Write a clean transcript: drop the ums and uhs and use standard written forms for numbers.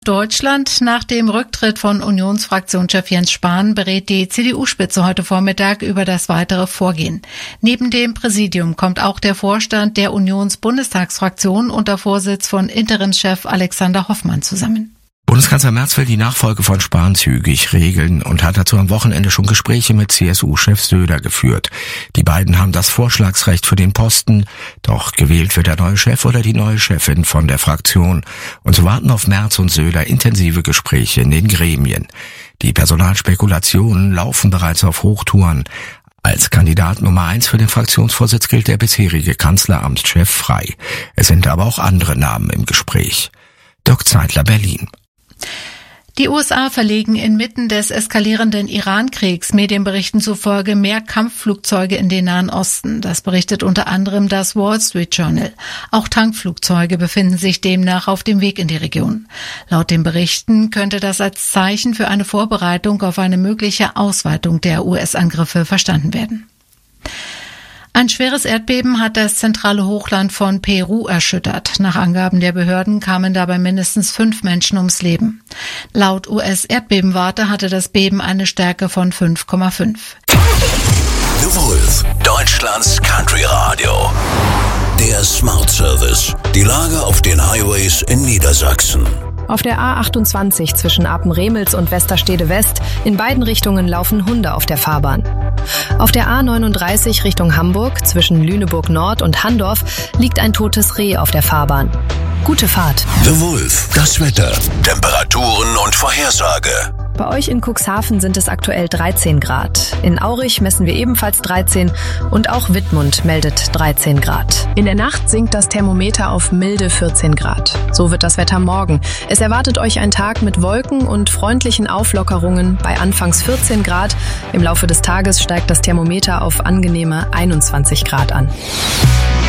Deutschland. Nach dem Rücktritt von Unionsfraktionschef Jens Spahn berät die CDU-Spitze heute Vormittag über das weitere Vorgehen. Neben dem Präsidium kommt auch der Vorstand der Unions-Bundestagsfraktion unter Vorsitz von Interimschef Alexander Hoffmann zusammen. Bundeskanzler Merz will die Nachfolge von Spahn zügig regeln und hat dazu am Wochenende schon Gespräche mit CSU-Chef Söder geführt. Die beiden haben das Vorschlagsrecht für den Posten, doch gewählt wird der neue Chef oder die neue Chefin von der Fraktion. Und so warten auf Merz und Söder intensive Gespräche in den Gremien. Die Personalspekulationen laufen bereits auf Hochtouren. Als Kandidat Nummer 1 für den Fraktionsvorsitz gilt der bisherige Kanzleramtschef Frey. Es sind aber auch andere Namen im Gespräch. Dirk Zeitler, Berlin. Die USA verlegen inmitten des eskalierenden Iran-Kriegs Medienberichten zufolge mehr Kampfflugzeuge in den Nahen Osten. Das berichtet unter anderem das Wall Street Journal. Auch Tankflugzeuge befinden sich demnach auf dem Weg in die Region. Laut den Berichten könnte das als Zeichen für eine Vorbereitung auf eine mögliche Ausweitung der US-Angriffe verstanden werden. Ein schweres Erdbeben hat das zentrale Hochland von Peru erschüttert. Nach Angaben der Behörden kamen dabei mindestens 5 Menschen ums Leben. Laut US-Erdbebenwarte hatte das Beben eine Stärke von 5,5. The Wolf, Deutschlands Country Radio. Der Smart Service. Die Lage auf den Highways in Niedersachsen. Auf der A28 zwischen Apen-Remels und Westerstede West in beiden Richtungen laufen Hunde auf der Fahrbahn. Auf der A39 Richtung Hamburg zwischen Lüneburg Nord und Handorf liegt ein totes Reh auf der Fahrbahn. Gute Fahrt. The Wolf, das Wetter, Temperaturen und Vorhersage. Bei euch in Cuxhaven sind es aktuell 13 Grad. In Aurich messen wir ebenfalls 13 und auch Wittmund meldet 13 Grad. In der Nacht sinkt das Thermometer auf milde 14 Grad. So wird das Wetter morgen. Es erwartet euch ein Tag mit Wolken und freundlichen Auflockerungen bei anfangs 14 Grad. Im Laufe des Tages steigt das Thermometer auf angenehme 21 Grad an.